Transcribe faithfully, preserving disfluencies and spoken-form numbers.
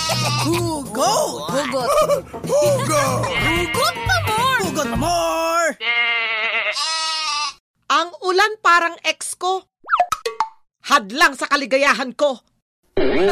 Hugot! Hugot. Hugot! Hugot pa more! Hugot pa more! Ang ulan parang ex ko. Hadlang sa kaligayahan ko.